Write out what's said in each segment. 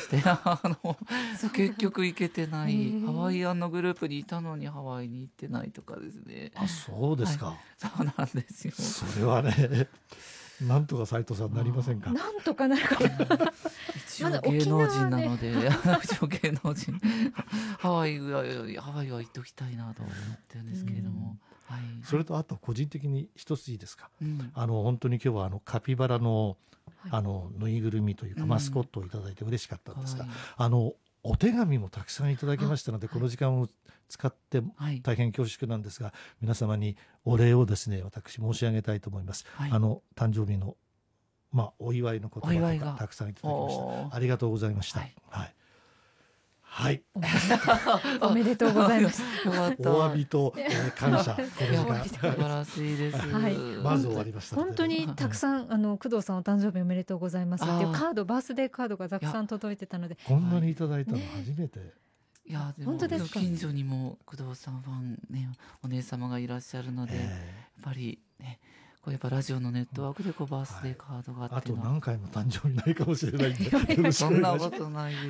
して結局行けてないハワイアンのグループにいたのにハワイに行ってないとかですね。 あ、そうですか、 はい、そうなんですよ。 それはねなんとか斉藤さんなりませんか。 なんとかなるか一応芸能人なので、一応芸能人ハワイは行っておきたいなと思ってるんですけれども、はい、 それとあと個人的に一ついいですか、 うん、 本当に今日はカピバラの、 はい、 ぬいぐるみというか、 うん、 マスコットをいただいて嬉しかったんですが、 はい、 お手紙もたくさんいただきましたので、この時間を使ってはい大変恐縮なんですが、皆様にお礼をですね私申し上げたいと思います、 はい、 誕生日のお祝いの言葉とかたくさんいただきました。ありがとうございました。はい、はいはい、 おめでとうございます。 お詫びと、感謝、この時間素晴らしいです。 はい、 まず終わりました、ね。 本当にたくさん工藤さんお誕生日おめでとうございますっていうカード、バースデーカードがたくさん届いてたので、 こんなにいただいたの初めて。 いやでも本当ですか。 近所にも工藤さんファンねお姉様がいらっしゃるので、やっぱりね。こうやっぱラジオのネットワークでバースデーカードがあって、 あと何回も誕生日ないかもしれないんでそんなことないです。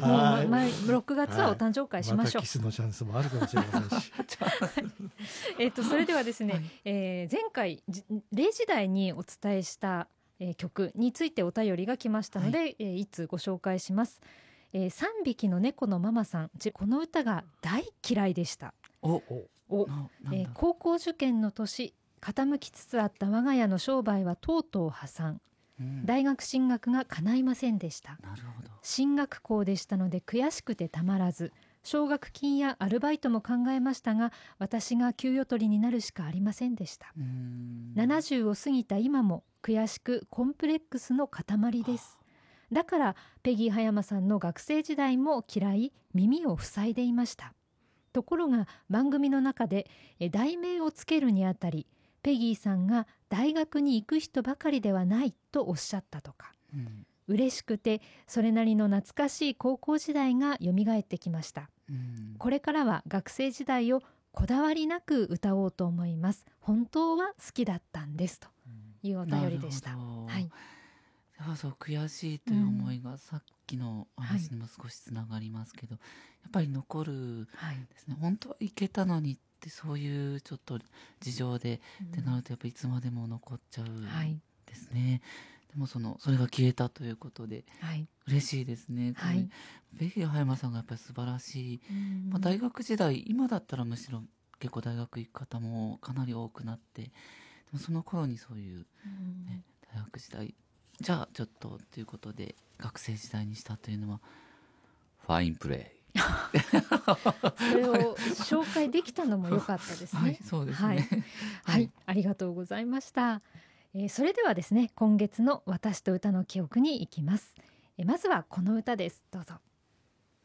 6月はお誕生会しましょう。 またキスのチャンスもあるかもしれませんしそれではですね、はい、前回0時台にお伝えした曲についてお便りが来ましたので、はい、いつご紹介します。3匹の猫のママさん、この歌が大嫌いでした。高校受験の年、傾きつつあった我が家の商売はとうとう破産、大学進学が叶いませんでした。 なるほど。 進学校でしたので悔しくてたまらず、奨学金やアルバイトも考えましたが、私が給与取りになるしかありませんでした。70を過ぎた今も悔しくコンプレックスの塊です。だからペギー葉山さんの学生時代も嫌い、耳を塞いでいました。ところが番組の中で題名をつけるにあたり、ペギーさんが大学に行く人ばかりではないとおっしゃったとか、嬉しくてそれなりの懐かしい高校時代がよみがえってきました。これからは学生時代をこだわりなく歌おうと思います。本当は好きだったんですというお便りでした。はい、 そう悔しいという思いがさっきの話にも少しつながりますけど、やっぱり残るですね。本当は行けたのにってそういうちょっと事情で、ってなるとやっぱいつまでも残っちゃうですね。でもそれが消えたということで、嬉しいですね。ペギー葉山さんがやっぱり素晴らしい。大学時代、今だったらむしろ結構大学行く方もかなり多くなって、でもその頃にそういう、大学時代じゃあちょっとということで学生時代にしたというのはファインプレー。 それを紹介できたのも良かったですね。 はい、そうですね。 はい、ありがとうございました。それではですね、今月の私と歌の記憶に行きます。まずはこの歌です。どうぞ。